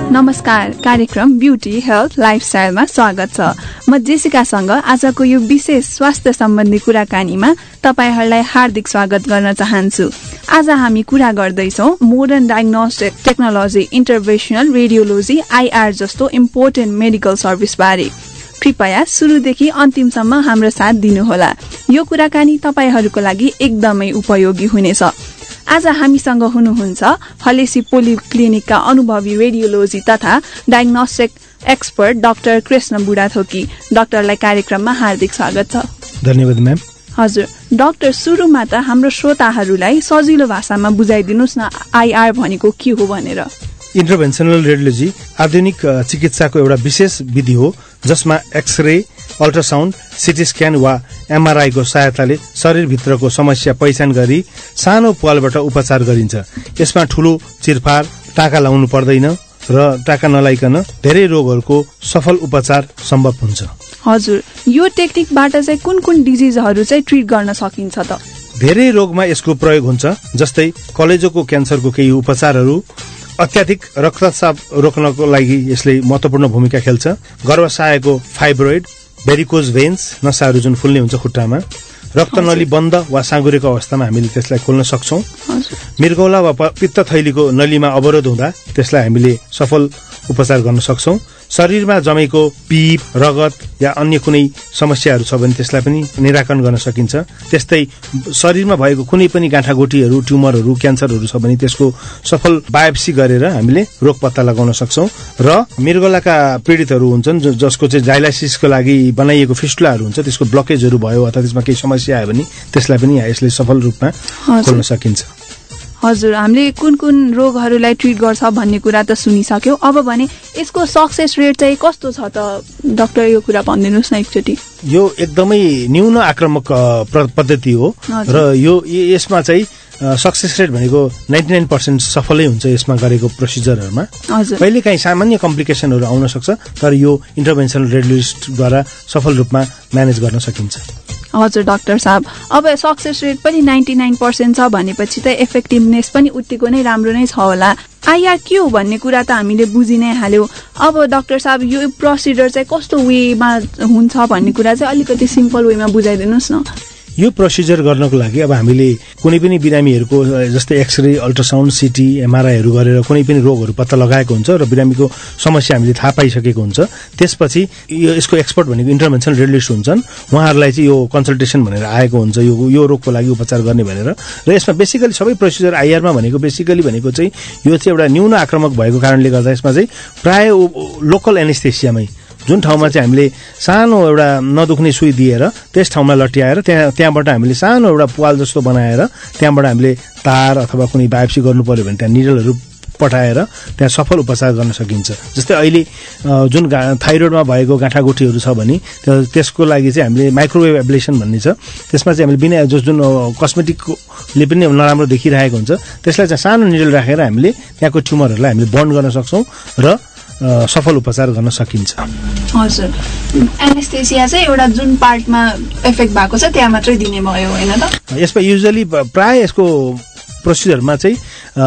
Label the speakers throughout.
Speaker 1: नमस्कार, कार्यक्रम beauty health लाइफस्टाइलमा स्वागत छ। म जेसिकासँग आजको यो विशेष स्वास्थ्य सम्बन्धी कुराकानीमा तपाईहरुलाई हार्दिक स्वागत गर्न चाहन्छु। आज हामी कुरा गर्दैछौं modern diagnostic technology, इन्टरभेन्सनल radiology IR जस्तो इम्पोर्टेन्ट मेडिकल सर्भिस बारे। कृपया सुरुदेखि अन्तिमसम्म हाम्रो साथ दिनुहोला। यो कुराकानी तपाईहरुको लागि एकदमै उपयोगी हुनेछ। आज हामीसँग हुनुहुन्छ हलेसी पोलिक्लिनिकका अनुभवी रेडियोलोजी तथा diagnostic expert doctor Krishna Budhathoki. डाक्टरलाई कार्यक्रममा हार्दिक स्वागत छ।
Speaker 2: धन्यवाद म्याम।
Speaker 1: हजुर डाक्टर, सुरुमा त हाम्रो श्रोताहरूलाई सजिलो भाषामा बुझाइदिनुस् न IR भनेको के हो भनेर।
Speaker 2: इन्टरभेन्सनल रेडियोलोजी आधुनिक चिकित्साको एउटा विशेष विधि हो जसमा एक्सरे, अल्ट्रासाउन्ड, सिटी स्क्यान वा MRI को सहायताले शरीरभित्रको समस्या पहिचान गरी सानो पालबाट उपचार गरिन्छ। यसमा ठूलो चिरफार, टाका लाउनु पर्दैन र टाका नलाइकन धेरै रोगहरूको सफल उपचार सम्भव हुन्छ।
Speaker 1: हजुर, यो टेक्निकबाट चाहिँ कुन डिजिजहरू चाहिँ ट्रिट गर्न सकिन्छ त?
Speaker 2: धेरै रोगमा यसको प्रयोग हुन्छ, जस्तै कलेजोको क्यान्सरको केही उपचारहरू, अत्याधिक रक्तचाप रोक्नको लागि यसले महत्वपूर्ण भूमिका खेल्छ। गर्भाशयको फाइब्रोइड, भेरिकोज भेन्स, नसाहरू जुन फुल्ने हुन्छ खुट्टामा, रक्तनली बन्द वा साँगुरेको अवस्थामा हामीले त्यसलाई खोल्न सक्छौं। मृगौला वा पित्त थैलीको नलीमा अवरोध हुँदा त्यसलाई हामीले सफल उपचार गर्न सक्छौं। शरीरमा जमेको पीप, रगत या अन्य कुनै समस्याहरू छ भने त्यसलाई पनि निराकरण गर्न सकिन्छ। त्यस्तै शरीरमा भएको कुनै पनि गाँठागोटीहरू, ट्युमरहरू, क्यान्सरहरू छ भने त्यसको सफल बायोप्सी गरेर हामीले रोग पत्ता लगाउन सक्छौं। र मृगौलाका पीडितहरू हुन्छन् जसको चाहिँ डायलाइसिसको लागि बनाइएको फिस्टुलाहरू हुन्छ, त्यसको ब्लकेजहरू भयो अथवा त्यसमा केही समस्या आयो भने त्यसलाई पनि यसले सफल रूपमा खोल्न सकिन्छ।
Speaker 1: हजुर, हामीले कुन रोगहरूलाई ट्रिट गर्छ भन्ने कुरा त सुनिसक्यौ। अब भने यसको सक्सेस रेट चाहिँ कस्तो छ त डाक्टर, यो कुरा भनिदिनुस् न एकचोटि।
Speaker 2: यो एकदमै न्यून आक्रामक पद्धति हो र यसमा चाहिँ सक्सेस रेट भनेको 99% सफलै हुन्छ यसमा गरेको प्रोसिजरहरुमा। कहिलेकाहीँ सामान्य कम्प्लिकेसनहरू आउन सक्छ, तर यो इन्टरभेन्सनल रेडियोलोजिस्टद्वारा सफल रूपमा म्यानेज गर्न सकिन्छ।
Speaker 1: हजुर डाक्टर साहब, अब सक्सेस रेट पनि 99% छ भनेपछि त इफेक्टिभनेस पनि उत्तिको नै राम्रो नै छ होला। IR के हो भन्ने कुरा त हामीले बुझि नै हाल्यो। अब डाक्टर साहब, यो प्रोसिजर चाहिँ कस्तो वेमा हुन्छ भन्ने कुरा चाहिँ अलिकति सिम्पल वेमा बुझाइदिनुस् न।
Speaker 2: यो प्रोसिजर गर्नको लागि अब हामीले कुनै पनि बिरामीहरूको जस्तै एक्सरे, अल्ट्रासाउन्ड, सिटी, MRIहरू गरेर कुनै पनि रोगहरू पत्ता लगाएको हुन्छ र बिरामीको समस्या हामीले थाहा पाइसकेको हुन्छ। त्यसपछि यसको एक्सपर्ट भनेको इन्टरभेन्सनल रेडियोलोजिस्ट हुन्छन्। उहाँहरूलाई चाहिँ यो कन्सल्टेसन भनेर आएको हुन्छ, यो रोगको लागि उपचार गर्ने भनेर। र यसमा बेसिकली सबै प्रोसिजर IRमा भनेको बेसिकली भनेको चाहिँ यो चाहिँ एउटा न्यून आक्रामक भएको कारणले गर्दा यसमा चाहिँ प्राय लोकल एनेस्थेसियामै जुन ठाउँमा चाहिँ हामीले सानो एउटा नदुख्ने सुई दिएर त्यस ठाउँमा लट्याएर त्यहाँबाट हामीले सानो एउटा पाल जस्तो बनाएर त्यहाँबाट हामीले तार अथवा कुनै बायोप्सी गर्नु पर्यो भने त्यहाँ निडलहरू पठाएर त्यहाँ सफल उपचार गर्न सकिन्छ। जस्तै अहिले जुन थाइरोइडमा भएको गाँठागुठीहरू छ भने त्यसको लागि चाहिँ हामीले माइक्रोवेभ एब्लेसन भन्ने छ। त्यसमा चाहिँ हामीले बिना जुन कस्मेटिकले पनि नराम्रो देखिरहेको हुन्छ त्यसलाई चाहिँ सानो निडल राखेर हामीले त्यहाँको ट्युमरहरूलाई हामीले बन्द गर्न सक्छौं र सफल उपचार गर्न सकिन्छ।
Speaker 1: हजुर, एनेस्थेसिया चाहिँ एउटा जुन पार्टमा इफेक्ट भएको छ त्यहाँ मात्रै दिने भयो हैन त?
Speaker 2: यसमा युजुअली प्राय यसको प्रोसिजरमा चाहिँ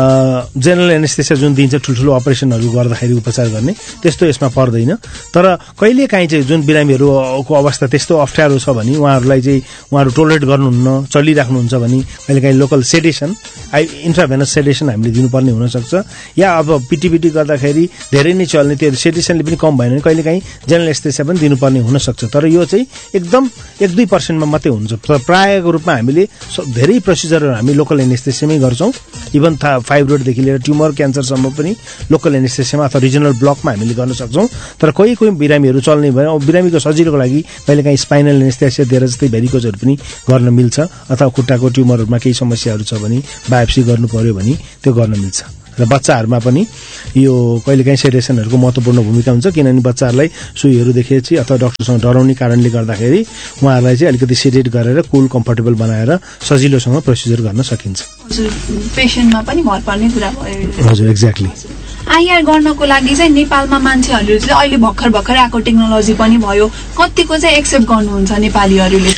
Speaker 2: जेनरल एनेस्थेसिया जुन दिन्छ ठुल्ठुलो अपरेसनहरू गर्दाखेरि उपचार गर्ने त्यस्तो यसमा पर्दैन। तर कहिलेकाहीँ चाहिँ जुन बिरामीहरूको अवस्था त्यस्तो अप्ठ्यारो छ भने उहाँहरू टोलरेट गर्नुहुन्न, चलिराख्नुहुन्छ भने कहिलेकाहीँ लोकल सेडेसन, इन्ट्राभेनस सेडेसन हामीले दिनुपर्ने हुनसक्छ। या अब पिटिपिटी गर्दाखेरि धेरै नै चल्ने त्यो सेडेसनले पनि कम भएन भने कहिलेकाहीँ जेनरल एनेस्थेसिया पनि दिनुपर्ने हुनसक्छ। तर यो चाहिँ एकदम 1-2% मात्रै हुन्छ। प्रायको रूपमा हामीले धेरै प्रोसिजरहरू हामी लोकल एनेस्थेसियामै गर्छौं। इभन फाइब्रोइडदेखि लिएर ट्युमर, क्यान्सरसम्म पनि लोकल एनेस्थेसियामा अथवा रिजनल ब्लकमा हामीले गर्न सक्छौं। तर कोही बिरामीहरू चल्ने भए बिरामीको सजिलोको लागि कहिलेकाहीँ स्पाइनल एनेस्थेसिया दिएर जस्तै भेरिकोजहरू पनि गर्न मिल्छ, अथवा खुट्टाको ट्युमरहरूमा केही समस्याहरू छ भने बायोप्सी गर्नु पर्यो भने त्यो गर्न मिल्छ। र बच्चाहरूमा पनि यो कहिलेकाहीँ सेडेसनहरूको महत्त्वपूर्ण भूमिका हुन्छ, किनभने बच्चाहरूलाई सुईहरू देखेपछि अथवा डाक्टरसँग डराउने कारणले गर्दाखेरि उहाँहरूलाई चाहिँ अलिकति सेडेट गरेर कुल कम्फर्टेबल बनाएर सजिलोसँग प्रोसिजर गर्न सकिन्छ।
Speaker 1: हजुर, पेशेन्टमा पनि भर पर्ने कुरा भयो।
Speaker 2: हजुर, एक्ज्याक्टली।
Speaker 1: IR गर्नको लागि चाहिँ नेपालमा मान्छेहरूले चाहिँ अहिले भर्खर आएको टेक्नोलोजी पनि भयो, कतिको चाहिँ एक्सेप्ट गर्नुहुन्छ नेपालीहरूले चाहिँ?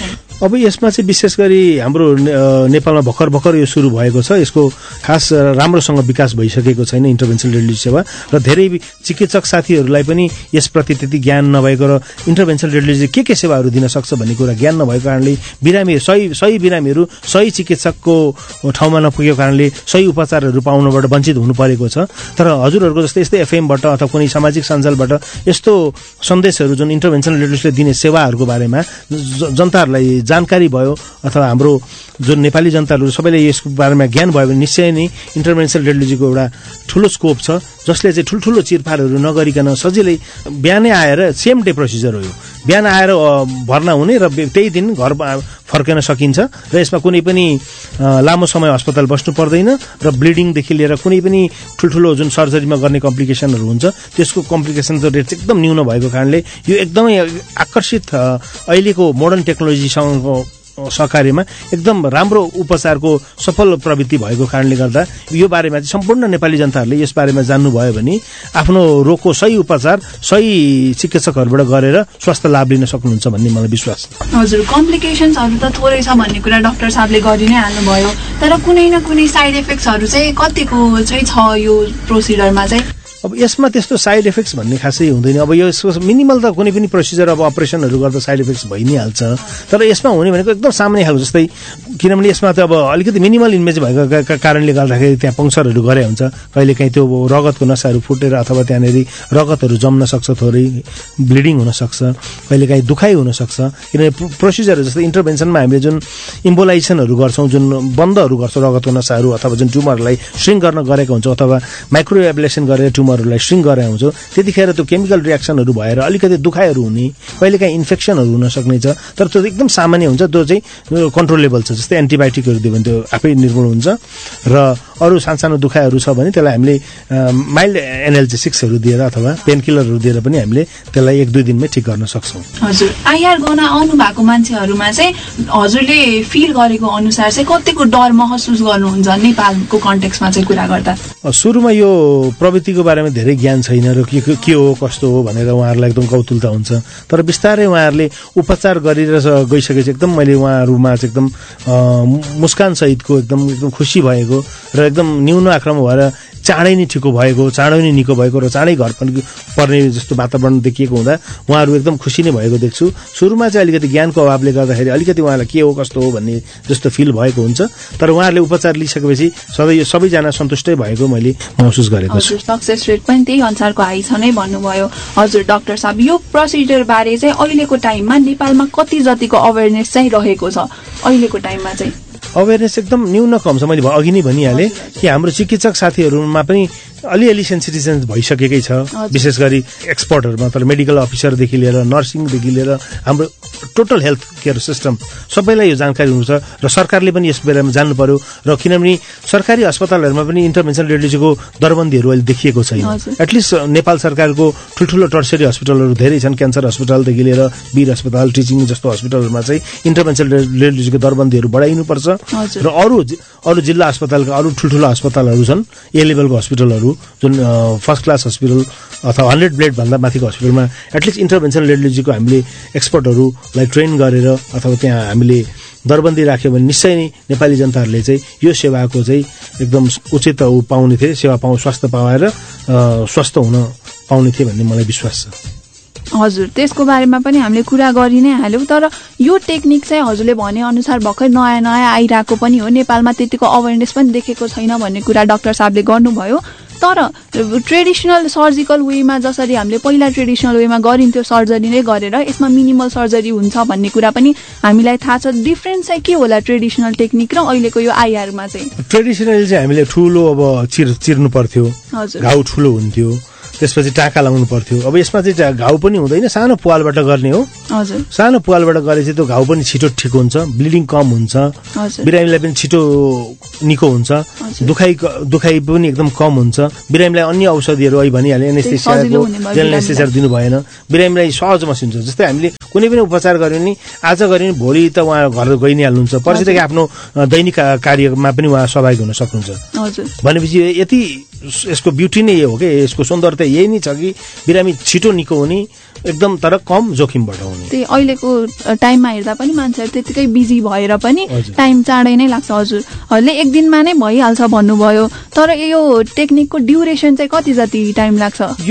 Speaker 2: अब यसमा चाहिँ विशेष गरी हाम्रो नेपालमा भर्खर यो सुरु भएको छ। यसको खास राम्रोसँग विकास भइसकेको छैन इन्टरभेन्सन रेडियोलोजी सेवा, र धेरै चिकित्सक साथीहरूलाई पनि यसप्रति त्यति ज्ञान नभएको र इन्टरभेन्सन रेडियोलोजी के सेवाहरू दिन सक्छ भन्ने कुरा ज्ञान नभएको कारणले बिरामीहरू सही बिरामीहरू सही चिकित्सकको ठाउँमा नपुगेको कारणले सही उपचारहरू पाउनबाट वञ्चित हुनु परेको छ। तर हजुरहरूको जस्तै यस्तै एफएमबाट अथवा कुनै सामाजिक सञ्जालबाट यस्तो सन्देशहरू जुन इन्टरभेन्सन रेडियोलोजीले दिने सेवाहरूको बारेमा जनताहरूलाई जानकारी भयो अथवा हाम्रो जुन नेपाली जनताहरू सबैले यसको बारेमा ज्ञान भयो भने निश्चय नै इन्टरभेन्सन रेडियोलोजीको एउटा ठुलो स्कोप छ, जसले चाहिँ ठुल्ठुलो चिरफारहरू नगरिकन सजिलै बिहानै आएर सेम डे प्रोसिजर हो यो, बिहान आएर भर्ना हुने र त्यही दिन घर फर्कन सकिन्छ र यसमा कुनै पनि लामो समय अस्पताल बस्नु पर्दैन र ब्लिडिङदेखि लिएर कुनै पनि ठुल्ठुलो जुन सर्जरीमा गर्ने कम्प्लिकेसनहरू हुन्छ त्यसको कम्प्लिकेसन रेट चाहिँ एकदम न्यून भएको कारणले यो एकदमै आकर्षित अहिलेको मोडर्न टेक्नोलोजीसँग सहकार्यमा एकदम राम्रो उपचारको सफल प्रवृत्ति भएको कारणले गर्दा यो बारेमा चाहिँ सम्पूर्ण नेपाली जनताहरूले यस बारेमा जान्नुभयो भने आफ्नो रोगको सही उपचार सही चिकित्सकहरूबाट गरेर स्वास्थ्य लाभ लिन सक्नुहुन्छ भन्ने मलाई विश्वास छ।
Speaker 1: हजुर, कम्प्लिकेसन्सहरू त थोरै छ भन्ने कुरा डाक्टर साहबले गरि नै हाल्नुभयो, तर कुनै न कुनै साइड इफेक्ट्सहरू चाहिँ कतिको चाहिँ छ यो प्रोसिजरमा चाहिँ?
Speaker 2: अब यसमा त्यस्तो साइड इफेक्ट्स भन्ने खासै हुँदैन। अब यो मिनिमल त कुनै पनि प्रोसिजर अब अपरेसनहरू गर्दा साइड इफेक्ट्स भइ नै हाल्छ, तर यसमा हुने भनेको एकदम सामान्य खालको, जस्तै किनभने यसमा त अब अलिकति मिनिमल इन्भेज भएको कारणले गर्दाखेरि त्यहाँ पङ्क्चरहरू गरे हुन्छ, कहिलेकाहीँ त्यो रगतको नसाहरू फुटेर अथवा त्यहाँनिर रगतहरू जम्न सक्छ, थोरै ब्लिडिङ हुनसक्छ, कहिलेकाहीँ दुखाइ हुनसक्छ। किनभने प्रोसिजरहरू जस्तै इन्टरभेन्सनमा हामीले जुन इम्बोलाइजेसनहरू गर्छौँ, जुन बन्दहरू गर्छौँ रगतको नसाहरू अथवा जुन ट्युमरलाई श्रिङ्क गर्न गरेको हुन्छ अथवा माइक्रो एब्लेसन गरेर ट्युमरहरूलाई श्रिङ्क गरेर हुन्छ, त्यतिखेर त्यो केमिकल रियाक्सनहरू भएर अलिकति दुखाइहरू हुने, कहिलेकाहीँ इन्फेक्सनहरू हुन सक्ने छ, तर त्यो एकदम सामान्य हुन्छ, त्यो चाहिँ कन्ट्रोलेबल छ। जस्तै एन्टिबायोटिकहरू दियो भने त्यो आफै निर्मूल हुन्छ र अरू सानो दुखाइहरू छ भने त्यसलाई हामीले माइल्ड एनाल्जेसिक्सहरू दिएर अथवा पेनकिलरहरू दिएर पनि हामीले त्यसलाई 1-2 दिनमै ठिक गर्न सक्छौँ।
Speaker 1: हजुर, आइआर गर्न आउनु भएको मान्छेहरूमा चाहिँ हजुरले फिल गरेको अनुसार चाहिँ कतिको डर महसुस गर्नुहुन्छ नेपालको कन्टेक्स्टमा चाहिँ कुरा गर्दा?
Speaker 2: सुरुमा यो प्रवृत्तिको बारेमा धेरै ज्ञान छैन र के हो कस्तो हो भनेर उहाँहरूलाई एकदम कौतुलता हुन्छ, तर बिस्तारै उहाँहरूले उपचार गरेर गइसकेपछि एकदम मैले उहाँहरूमा चाहिँ एकदम मुस्कान सहितको एकदम खुसी भएको र एकदम न्यून आक्रामक भएर चाँडै नै ठिको भएको, चाँडै नै निको भएको र चाँडै घर पर्ने जस्तो वातावरण देखिएको हुँदा उहाँहरू एकदम खुसी नै भएको देख्छु। सुरुमा चाहिँ अलिकति ज्ञानको अभावले गर्दाखेरि अलिकति उहाँलाई के हो कस्तो हो भन्ने जस्तो फिल भएको हुन्छ, तर उहाँहरूले उपचार लिइसकेपछि सबैजना सन्तुष्टै भएको मैले महसुस गरेको छु।
Speaker 1: सक्सेस रेट पनि त्यही अनुसारको हाई छ नै भन्नुभयो। हजुर डाक्टर साहब, यो प्रोसिजर बारे चाहिँ अहिलेको टाइममा नेपालमा कति जतिको अवेरनेस चाहिँ रहेको छ? अहिलेको टाइममा चाहिँ
Speaker 2: अवेरनेस एकदम न्यून कम छ। मैले अघि नै भनिहालेँ कि हाम्रो चिकित्सक साथीहरूमा पनि अलिअलि सेन्सिटिजेन्स भइसकेकै छ, विशेष गरी एक्सपर्टहरूमा, तर मेडिकल अफिसरदेखि लिएर नर्सिङदेखि लिएर हाम्रो टोटल हेल्थ केयर सिस्टम सबैलाई यो जानकारी हुन्छ र सरकारले पनि यस बेलामा जान्नु पर्यो। र किनभने सरकारी अस्पतालहरूमा पनि इन्टरभेन्सन रेडियोलोजीको दरबन्दीहरू अहिले देखिएको छैन। एटलिस्ट नेपाल सरकारको ठुल्ठुलो टर्सरी हस्पिटलहरू धेरै छन्, क्यान्सर अस्पतालदेखि लिएर वीर अस्पताल, टिचिङ जस्तो हस्पिटलहरूमा चाहिँ इन्टरभेन्सन रेडियोलोजीको दरबन्दीहरू बढाइनुपर्छ र अरू जिल्ला अस्पतालका अरू ठुल्ठुलो अस्पतालहरू छन्, ए लेभलको हस्पिटलहरू जुन फर्स्ट क्लास हस्पिटल अथवा 100 बेड भन्दा माथिको हस्पिटलमा एटलिस्ट इन्टरभेन्सन रेडियोलोजीको हामीले एक्सपर्टहरूलाई ट्रेन गरेर अथवा त्यहाँ हामीले दरबन्दी राख्यो भने निश्चय नै नेपाली जनताहरूले चाहिँ यो सेवाको चाहिँ एकदम उचित पाउने थिए, सेवा स्वास्थ्य पाएर स्वस्थ हुन पाउने थिए भन्ने मलाई विश्वास छ।
Speaker 1: हजुर, त्यसको बारेमा पनि हामीले कुरा गरि नै हाल्यौँ, तर यो टेक्निक चाहिँ हजुरले भने अनुसार भर्खर नयाँ आइरहेको पनि हो, नेपालमा त्यतिको अवेरनेस पनि देखेको छैन भन्ने कुरा डाक्टर साहबले गर्नुभयो। तर ट्रेडिसनल सर्जिकल वेमा जसरी हामीले पहिला ट्रेडिसनल वेमा गरिन्थ्यो सर्जरी नै गरेर यसमा मिनिमल सर्जरी हुन्छ भन्ने कुरा पनि हामीलाई थाहा छ। डिफ्रेन्स चाहिँ के होला ट्रेडिसनल टेक्निक र अहिलेको यो आइआरमा चाहिँ?
Speaker 2: ट्रेडिसनल चाहिँ हामीले ठुलो अब चिर्नु पर्थ्यो, घाउ ठुलो हुन्थ्यो, त्यसपछि टाका लाउनु पर्थ्यो। अब यसमा चाहिँ घाउ पनि हुँदैन, सानो पुवालबाट गर्ने हो।
Speaker 1: हजुर,
Speaker 2: सानो पुवालबाट गरे चाहिँ त्यो घाउ पनि छिटो ठिक हुन्छ, ब्लिडिङ कम हुन्छ, बिरामीलाई पनि छिटो निको हुन्छ, दुखाइ पनि एकदम कम हुन्छ। बिरामीलाई अन्य औषधिहरू अहिले भनिहालेँ, एनेस्थेसिया दिनु भएन, बिरामीलाई सहज महसुस हुन्छ। जस्तै हामीले कुनै पनि उपचार गर्यो भने आज गर्यो भने भोलि त उहाँ घर गइ नै हाल्नुहुन्छ, पर्सिदेखि आफ्नो दैनिक कार्यमा पनि उहाँ सहभागी हुन सक्नुहुन्छ। भनेपछि यति यसको ब्युटी नै हो कि यसको सौन्दर्यता त यही नै छ कि बिरामी छिटो निको हुने एकदम तर कम जोखिमबाट हुने।
Speaker 1: त्यही अहिलेको टाइममा हेर्दा पनि मान्छेहरू त्यतिकै बिजी भएर पनि
Speaker 2: हजुर।
Speaker 1: टाइम चाँडै नै लाग्छ। हजुरहरूले एक दिनमा नै भइहाल्छ भन्नुभयो, तर यो टेक्निकको ड्युरेसन चाहिँ कति जति टाइम लाग्छ?